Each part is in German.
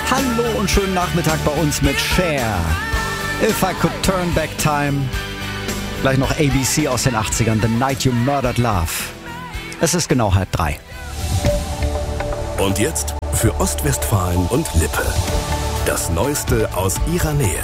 Hallo und schönen Nachmittag bei uns mit Cher. If I Could Turn Back Time. Gleich noch ABC aus den 80ern, The Night You Murdered Love. Es ist genau 2:30. Und jetzt für Ostwestfalen und Lippe. Das Neueste aus ihrer Nähe.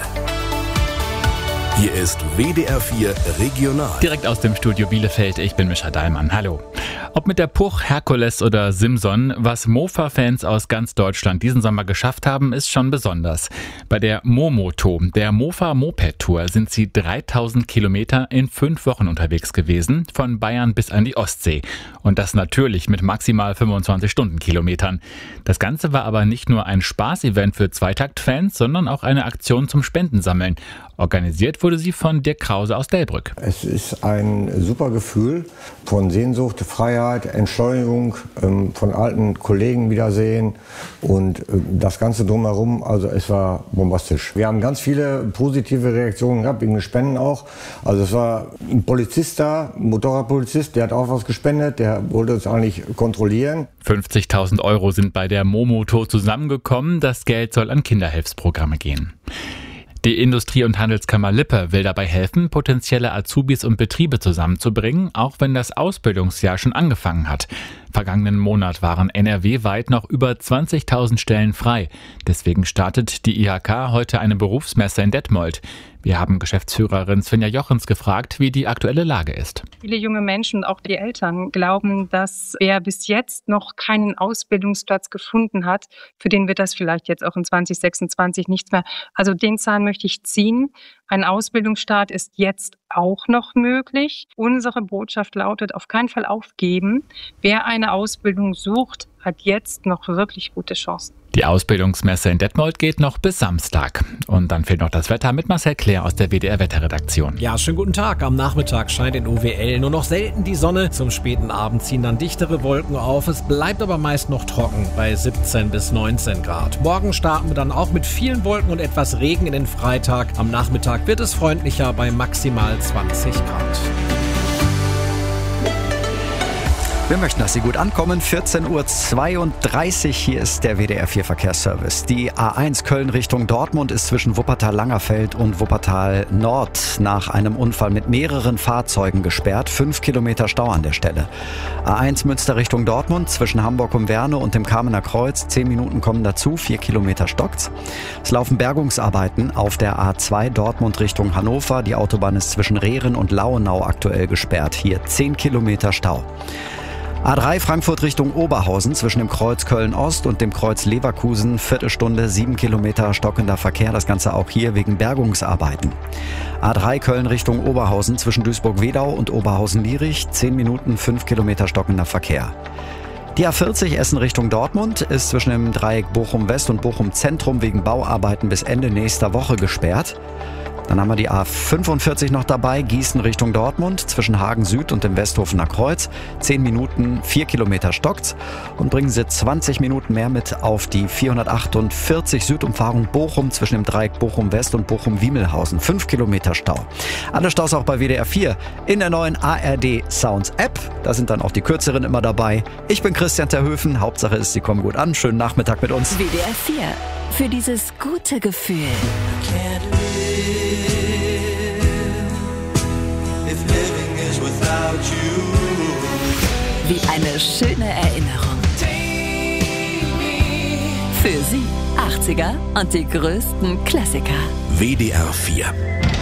Hier ist WDR 4 Regional. Direkt aus dem Studio Bielefeld, ich bin Mischa Dahlmann. Hallo. Ob mit der Puch, Herkules oder Simson, was Mofa-Fans aus ganz Deutschland diesen Sommer geschafft haben, ist schon besonders. Bei der Momoto, der Mofa-Moped-Tour, sind sie 3000 Kilometer in 5 Wochen unterwegs gewesen, von Bayern bis an die Ostsee. Und das natürlich mit maximal 25 Stundenkilometern. Das Ganze war aber nicht nur ein Spaßevent für Zweitakt-Fans, sondern auch eine Aktion zum Spendensammeln. Organisiert wurde sie von Dirk Krause aus Delbrück. Es ist ein super Gefühl von Sehnsucht, Freiheit, Entschleunigung, von alten Kollegen wiedersehen und das Ganze drumherum, also es war bombastisch. Wir haben ganz viele positive Reaktionen gehabt, wegen den Spenden auch. Also es war ein Polizist da, ein Motorradpolizist, der hat auch was gespendet, der wollte es eigentlich kontrollieren. 50.000 Euro sind bei der Momoto zusammengekommen, das Geld soll an Kinderhilfsprogramme gehen. Die Industrie- und Handelskammer Lippe will dabei helfen, potenzielle Azubis und Betriebe zusammenzubringen, auch wenn das Ausbildungsjahr schon angefangen hat. Vergangenen Monat waren NRW-weit noch über 20.000 Stellen frei. Deswegen startet die IHK heute eine Berufsmesse in Detmold. Wir haben Geschäftsführerin Svenja Jochens gefragt, wie die aktuelle Lage ist. Viele junge Menschen, auch die Eltern, glauben, dass wer bis jetzt noch keinen Ausbildungsplatz gefunden hat, für den wird das vielleicht jetzt auch in 2026 nichts mehr. Also den Zahn möchte ich ziehen. Ein Ausbildungsstart ist jetzt auch noch möglich. Unsere Botschaft lautet, auf keinen Fall aufgeben. Wer eine Ausbildung sucht, hat jetzt noch wirklich gute Chancen. Die Ausbildungsmesse in Detmold geht noch bis Samstag. Und dann fehlt noch das Wetter mit Marcel Claire aus der WDR-Wetterredaktion. Ja, schönen guten Tag. Am Nachmittag scheint in OWL nur noch selten die Sonne. Zum späten Abend ziehen dann dichtere Wolken auf. Es bleibt aber meist noch trocken bei 17 bis 19 Grad. Morgen starten wir dann auch mit vielen Wolken und etwas Regen in den Freitag. Am Nachmittag wird es freundlicher bei maximal 20 Grad. Wir möchten, dass Sie gut ankommen. 14:32 Uhr, hier ist der WDR 4 Verkehrsservice. Die A1 Köln Richtung Dortmund ist zwischen Wuppertal-Langerfeld und Wuppertal-Nord nach einem Unfall mit mehreren Fahrzeugen gesperrt. 5 Kilometer Stau an der Stelle. A1 Münster Richtung Dortmund zwischen Hamburg-Umwerne und dem Kamener Kreuz. 10 Minuten kommen dazu, 4 Kilometer stockt's. Es laufen Bergungsarbeiten auf der A2 Dortmund Richtung Hannover. Die Autobahn ist zwischen Rehren und Lauenau aktuell gesperrt. Hier 10 Kilometer Stau. A3 Frankfurt Richtung Oberhausen zwischen dem Kreuz Köln-Ost und dem Kreuz Leverkusen. Viertelstunde, 7 Kilometer stockender Verkehr. Das Ganze auch hier wegen Bergungsarbeiten. A3 Köln Richtung Oberhausen zwischen Duisburg-Wedau und Oberhausen-Lierich. 10 Minuten, 5 Kilometer stockender Verkehr. Die A40 Essen Richtung Dortmund ist zwischen dem Dreieck Bochum-West und Bochum-Zentrum wegen Bauarbeiten bis Ende nächster Woche gesperrt. Dann haben wir die A45 noch dabei, Gießen Richtung Dortmund, zwischen Hagen Süd und dem Westhofener Kreuz. 10 Minuten, 4 Kilometer stockt's. Und bringen Sie 20 Minuten mehr mit auf die 448 Südumfahrung Bochum zwischen dem Dreieck Bochum-West und Bochum-Wiemelhausen. 5 Kilometer Stau. Alle Staus auch bei WDR 4 in der neuen ARD Sounds App. Da sind dann auch die kürzeren immer dabei. Ich bin Christian Terhöfen. Hauptsache ist, Sie kommen gut an. Schönen Nachmittag mit uns. WDR 4. Für dieses gute Gefühl. Wie eine schöne Erinnerung. Für Sie 80er und die größten Klassiker. WDR 4